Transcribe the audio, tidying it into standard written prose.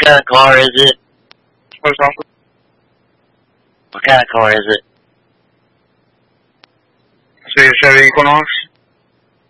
kind of car is it? What's wrong? What kind of car is it? So you Chevy Equinox?